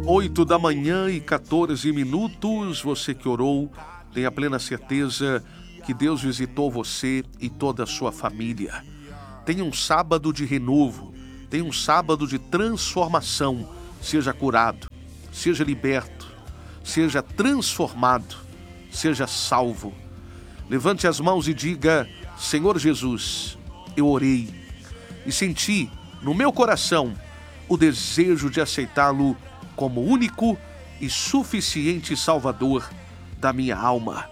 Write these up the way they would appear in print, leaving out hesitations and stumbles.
8h14, você que orou, tenha plena certeza que Deus visitou você e toda a sua família. Tenha um sábado de renovo, tenha um sábado de transformação. Seja curado, seja liberto, seja transformado, seja salvo. Levante as mãos e diga: Senhor Jesus, eu orei e senti no meu coração o desejo de aceitá-lo como único e suficiente Salvador da minha alma.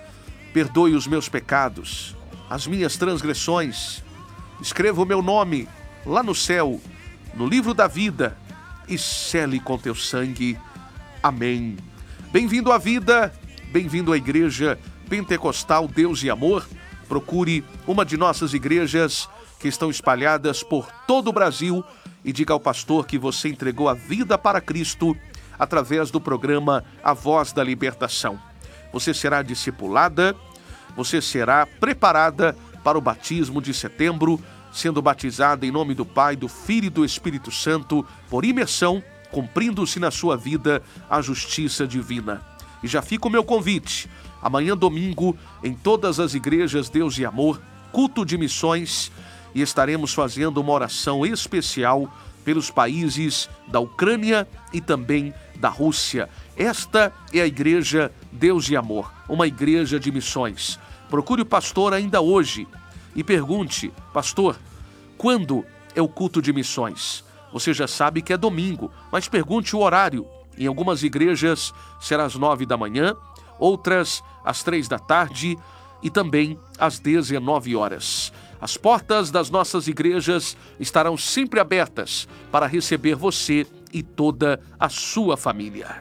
Perdoe os meus pecados, as minhas transgressões. Escreva o meu nome lá no céu, no livro da vida, e sele com teu sangue. Amém. Bem-vindo à vida, bem-vindo à Igreja Pentecostal Deus e Amor. Procure uma de nossas igrejas que estão espalhadas por todo o Brasil e diga ao pastor que você entregou a vida para Cristo através do programa A Voz da Libertação. Você será discipulada, você será preparada para o batismo de setembro, sendo batizada em nome do Pai, do Filho e do Espírito Santo, por imersão, cumprindo-se na sua vida a justiça divina. E já fica o meu convite. Amanhã, domingo, em todas as igrejas Deus e Amor, culto de missões, e estaremos fazendo uma oração especial pelos países da Ucrânia e também da Rússia. Esta é a Igreja Deus e Amor, uma igreja de missões. Procure o pastor ainda hoje e pergunte: pastor, quando é o culto de missões? Você já sabe que é domingo, mas pergunte o horário. Em algumas igrejas será às 9 da manhã, outras às 3 da tarde e também às 19 horas. As portas das nossas igrejas estarão sempre abertas para receber você e toda a sua família.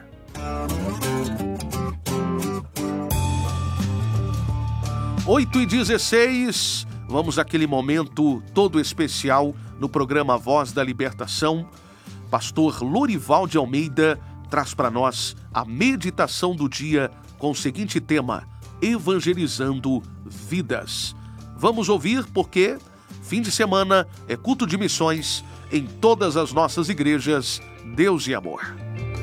8h16, vamos àquele momento todo especial no programa Voz da Libertação. Pastor Lorival de Almeida traz para nós a meditação do dia com o seguinte tema: Evangelizando Vidas. Vamos ouvir, porque fim de semana é culto de missões em todas as nossas igrejas Deus e Amor.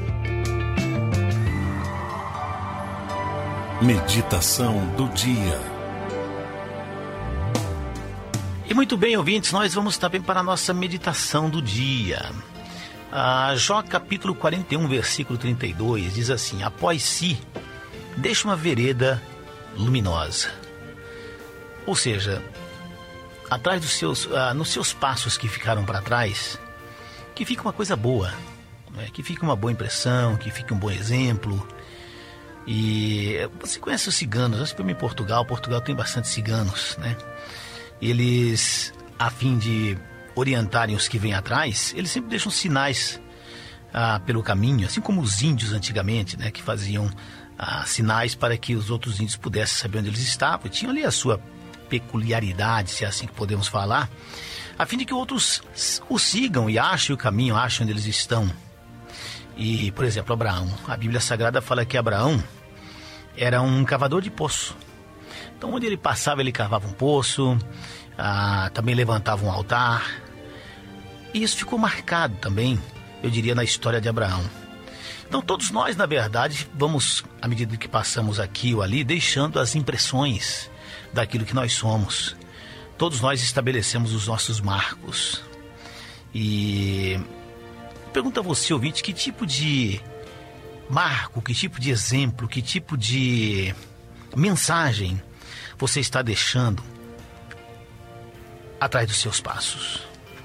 Meditação do dia. E muito bem, ouvintes, nós vamos também para a nossa meditação do dia. Jó capítulo 41, versículo 32, diz assim: após si, deixa uma vereda luminosa. Ou seja, atrás dos nos seus passos que ficaram para trás, que fica uma coisa boa, né? Que fica uma boa impressão, que fica um bom exemplo. E você conhece os ciganos? Nós estamos em Portugal tem bastante ciganos, né? Eles, a fim de orientarem os que vêm atrás, eles sempre deixam sinais pelo caminho, assim como os índios antigamente, né? Que faziam sinais para que os outros índios pudessem saber onde eles estavam. E tinham ali a sua peculiaridade, se é assim que podemos falar, a fim de que outros o sigam e achem o caminho, achem onde eles estão. E, por exemplo, Abraão, a Bíblia Sagrada fala que Abraão era um cavador de poço. Então, onde ele passava, ele cavava um poço, também levantava um altar. E isso ficou marcado também, eu diria, na história de Abraão. Então, todos nós, na verdade, vamos, à medida que passamos aqui ou ali, deixando as impressões daquilo que nós somos. Todos nós estabelecemos os nossos marcos. E pergunto a você, ouvinte, que tipo de marco, que tipo de exemplo, que tipo de mensagem você está deixando atrás dos seus passos?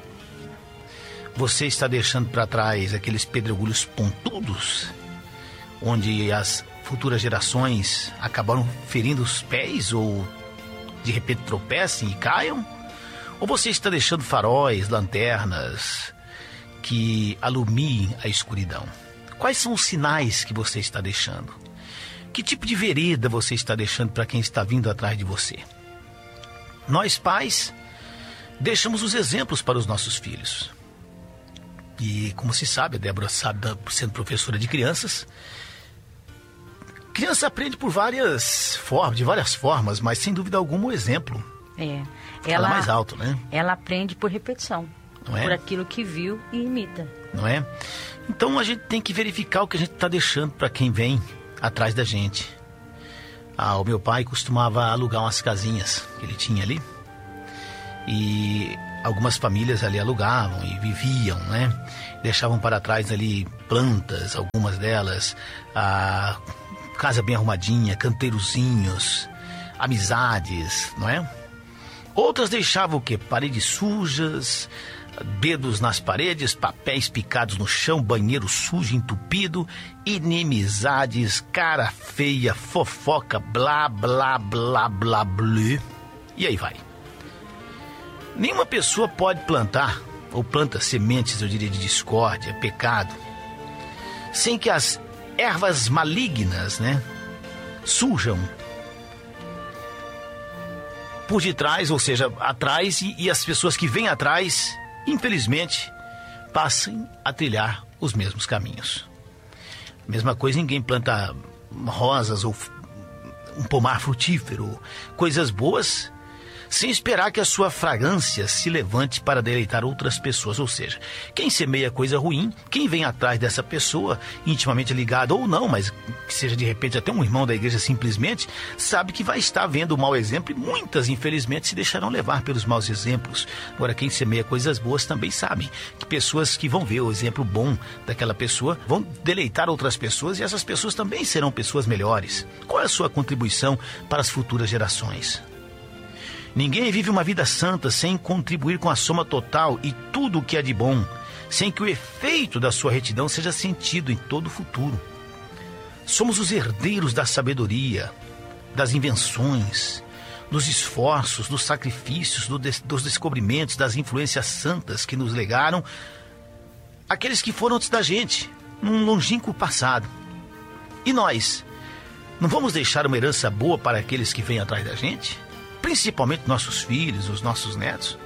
Você está deixando para trás aqueles pedregulhos pontudos, onde as futuras gerações acabaram ferindo os pés ou de repente tropecem e caiam? Ou você está deixando faróis, lanternas que alumiem a escuridão? Quais são os sinais que você está deixando? Que tipo de vereda você está deixando para quem está vindo atrás de você? Nós, pais, deixamos os exemplos para os nossos filhos. E como se sabe, a Débora sabe, sendo professora de crianças, criança aprende por de várias formas, mas sem dúvida alguma o exemplo ela mais alto, né? Ela aprende por repetição. não é? Por aquilo que viu e imita. Não é? Então a gente tem que verificar o que a gente está deixando para quem vem atrás da gente. O meu pai costumava alugar umas casinhas que ele tinha ali. E algumas famílias ali alugavam e viviam, né? Deixavam para trás ali plantas, algumas delas, a casa bem arrumadinha, canteirozinhos, amizades, não é? Outras deixavam o quê? Paredes sujas, dedos nas paredes, papéis picados no chão, banheiro sujo, entupido, inimizades, cara feia, fofoca, blá, blá, blá, blá, blá. E aí vai. Nenhuma pessoa pode plantar, ou planta sementes, eu diria, de discórdia, pecado, sem que as ervas malignas, né, surjam por detrás, ou seja, atrás, e as pessoas que vêm atrás, infelizmente, passem a trilhar os mesmos caminhos. Mesma coisa, ninguém planta rosas ou um pomar frutífero, coisas boas, sem esperar que a sua fragrância se levante para deleitar outras pessoas. Ou seja, quem semeia coisa ruim, quem vem atrás dessa pessoa, intimamente ligado ou não, mas que seja de repente até um irmão da igreja simplesmente, sabe que vai estar vendo o mau exemplo, e muitas infelizmente se deixarão levar pelos maus exemplos. Agora, quem semeia coisas boas também sabem que pessoas que vão ver o exemplo bom daquela pessoa vão deleitar outras pessoas, e essas pessoas também serão pessoas melhores. Qual é a sua contribuição para as futuras gerações? Ninguém vive uma vida santa sem contribuir com a soma total e tudo o que é de bom, sem que o efeito da sua retidão seja sentido em todo o futuro. Somos os herdeiros da sabedoria, das invenções, dos esforços, dos sacrifícios, dos descobrimentos, das influências santas que nos legaram aqueles que foram antes da gente, num longínquo passado. E nós, não vamos deixar uma herança boa para aqueles que vêm atrás da gente? Principalmente nossos filhos, os nossos netos,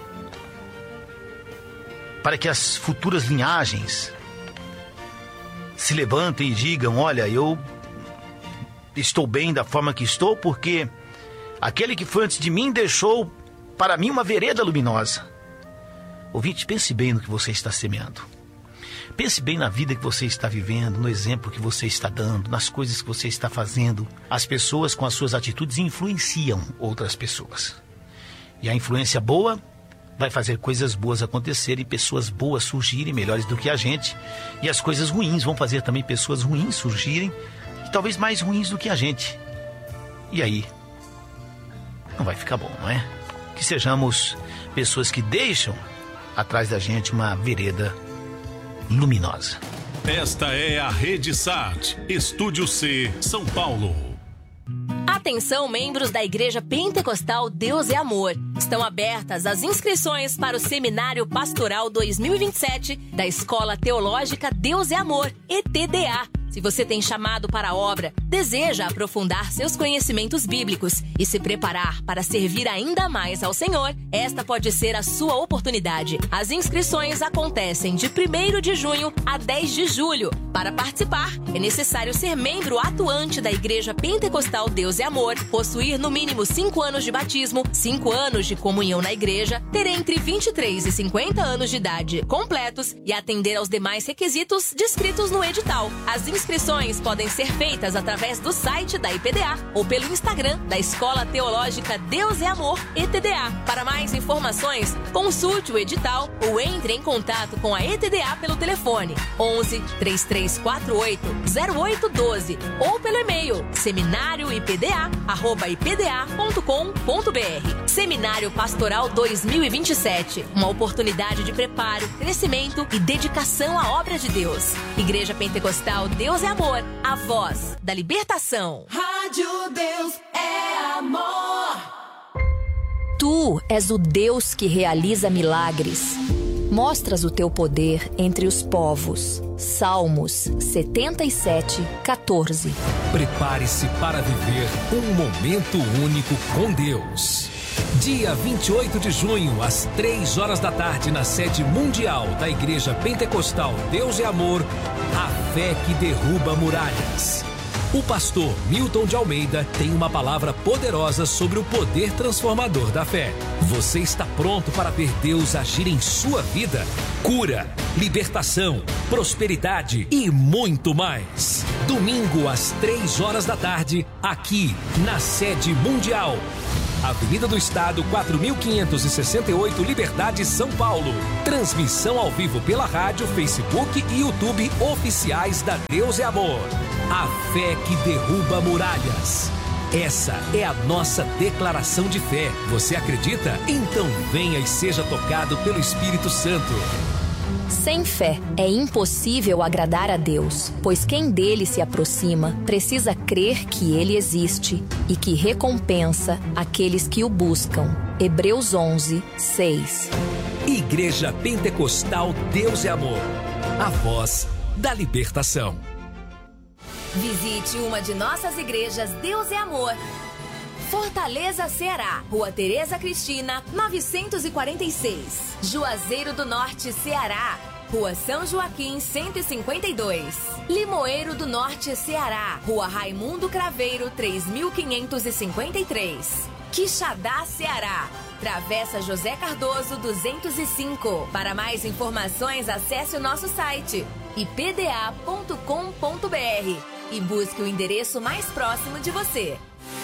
para que as futuras linhagens se levantem e digam: olha, eu estou bem da forma que estou, porque aquele que foi antes de mim deixou para mim uma vereda luminosa. Ouvinte, pense bem no que você está semeando. Pense bem na vida que você está vivendo, no exemplo que você está dando, nas coisas que você está fazendo. As pessoas com as suas atitudes influenciam outras pessoas. E a influência boa vai fazer coisas boas acontecerem, pessoas boas surgirem, melhores do que a gente. E as coisas ruins vão fazer também pessoas ruins surgirem, e talvez mais ruins do que a gente. E aí, não vai ficar bom, não é? Que sejamos pessoas que deixam atrás da gente uma vereda luminosa. Esta é a Rede SAT, Estúdio C, São Paulo. Atenção, membros da Igreja Pentecostal Deus é Amor. Estão abertas as inscrições para o Seminário Pastoral 2027 da Escola Teológica Deus é Amor, ETDA. Se você tem chamado para a obra, deseja aprofundar seus conhecimentos bíblicos e se preparar para servir ainda mais ao Senhor, esta pode ser a sua oportunidade. As inscrições acontecem de 1º de junho a 10 de julho. Para participar, é necessário ser membro atuante da Igreja Pentecostal Deus é Amor, possuir no mínimo 5 anos de batismo, 5 anos de comunhão na igreja, ter entre 23 e 50 anos de idade completos e atender aos demais requisitos descritos no edital. As inscrições podem ser feitas através do site da IPDA ou pelo Instagram da Escola Teológica Deus é Amor, ETDA. Para mais informações, consulte o edital ou entre em contato com a ETDA pelo telefone 11 3348 0812 ou pelo e-mail seminarioipda@ipda.com.br. Seminário Pastoral 2027, uma oportunidade de preparo, crescimento e dedicação à obra de Deus. Igreja Pentecostal Deus é Amor, a voz da libertação. Rádio Deus é Amor. Tu és o Deus que realiza milagres. Mostras o teu poder entre os povos. Salmos 77:14. Prepare-se para viver um momento único com Deus. Dia 28 de junho, às 3 horas da tarde, na sede mundial da Igreja Pentecostal Deus é Amor, a fé que derruba muralhas. O pastor Milton de Almeida tem uma palavra poderosa sobre o poder transformador da fé. Você está pronto para ver Deus agir em sua vida? Cura, libertação, prosperidade e muito mais. Domingo às 3 da tarde, aqui na sede mundial. Avenida do Estado, 4568, Liberdade, São Paulo. Transmissão ao vivo pela rádio, Facebook e YouTube oficiais da Deus é Amor. A fé que derruba muralhas. Essa é a nossa declaração de fé. Você acredita? Então venha e seja tocado pelo Espírito Santo. Sem fé é impossível agradar a Deus, pois quem dele se aproxima precisa crer que ele existe e que recompensa aqueles que o buscam. Hebreus 11, 6. Igreja Pentecostal Deus é Amor. A voz da libertação. Visite uma de nossas igrejas Deus é Amor. Fortaleza, Ceará, Rua Tereza Cristina, 946. Juazeiro do Norte, Ceará, Rua São Joaquim, 152. Limoeiro do Norte, Ceará, Rua Raimundo Craveiro, 3553. Quixadá, Ceará, Travessa José Cardoso, 205. Para mais informações, acesse o nosso site ipda.com.br e busque o endereço mais próximo de você.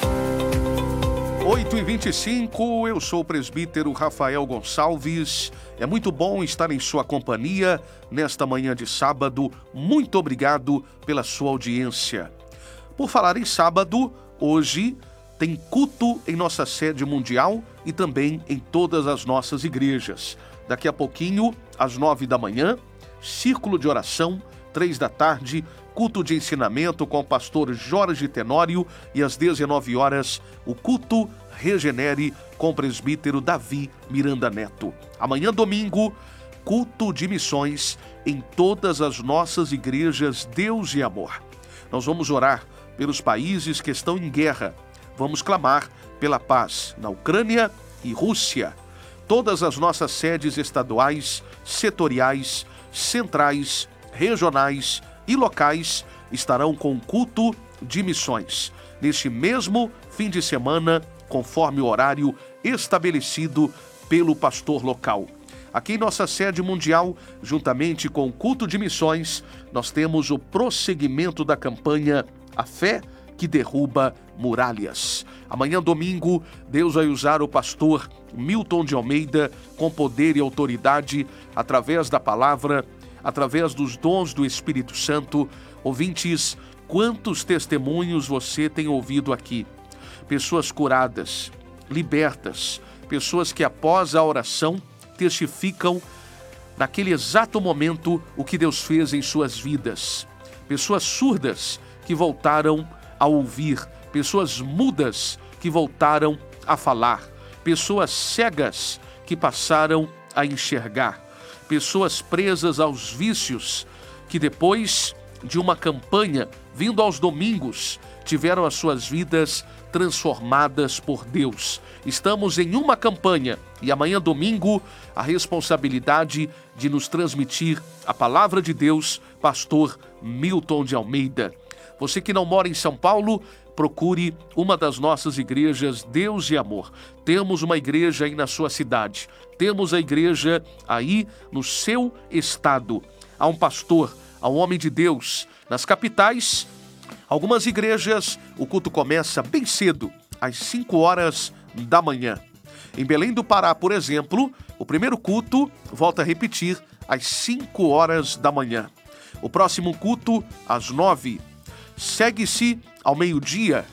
8h25, eu sou o presbítero Rafael Gonçalves. É muito bom estar em sua companhia nesta manhã de sábado. Muito obrigado pela sua audiência. Por falar em sábado, hoje tem culto em nossa sede mundial e também em todas as nossas igrejas. Daqui a pouquinho, às 9 da manhã, círculo de oração, 3 da tarde, culto de ensinamento com o pastor Jorge Tenório e às 19 horas, o culto Regenere com o presbítero Davi Miranda Neto. Amanhã, domingo, culto de missões em todas as nossas igrejas Deus e Amor. Nós vamos orar pelos países que estão em guerra. Vamos clamar pela paz na Ucrânia e Rússia. Todas as nossas sedes estaduais, setoriais, centrais, regionais e locais estarão com culto de missões neste mesmo fim de semana, conforme o horário estabelecido pelo pastor local. Aqui em nossa sede mundial, juntamente com o culto de missões, nós temos o prosseguimento da campanha A Fé que Derruba Muralhas. Amanhã, domingo, Deus vai usar o pastor Milton de Almeida com poder e autoridade através da palavra, através dos dons do Espírito Santo. Ouvintes, quantos testemunhos você tem ouvido aqui? Pessoas curadas, libertas, pessoas que após a oração testificam naquele exato momento o que Deus fez em suas vidas. Pessoas surdas que voltaram a ouvir, pessoas mudas que voltaram a falar, pessoas cegas que passaram a enxergar, pessoas presas aos vícios que depois de uma campanha, vindo aos domingos, tiveram as suas vidas transformadas por Deus. Estamos em uma campanha e amanhã, domingo, a responsabilidade de nos transmitir a palavra de Deus, pastor Milton de Almeida. Você que não mora em São Paulo, procure uma das nossas igrejas Deus e Amor. Temos uma igreja aí na sua cidade, temos a igreja aí no seu estado. Há um pastor, há um homem de Deus. Nas capitais, algumas igrejas, o culto começa bem cedo, às 5 horas da manhã. Em Belém do Pará, por exemplo, o primeiro culto volta a repetir às 5 horas da manhã. O próximo culto, às 9. Segue-se ao meio-dia,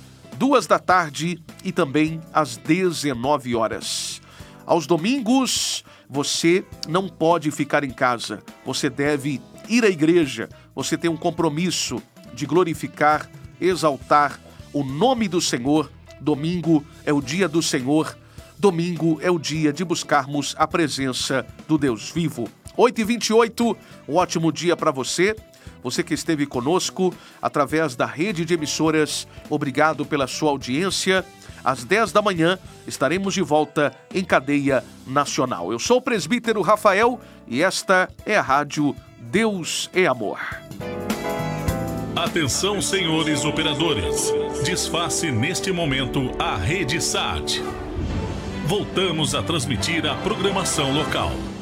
2 da tarde e também às 19 horas. Aos domingos, você não pode ficar em casa. Você deve ir à igreja. Você tem um compromisso de glorificar, exaltar o nome do Senhor. Domingo é o dia do Senhor. Domingo é o dia de buscarmos a presença do Deus vivo. 8h28, um ótimo dia para você. Você que esteve conosco através da rede de emissoras, obrigado pela sua audiência. Às 10 da manhã estaremos de volta em cadeia nacional. Eu sou o presbítero Rafael e esta é a rádio Deus é Amor. Atenção, senhores operadores. Desface neste momento a Rede SAT. Voltamos a transmitir a programação local.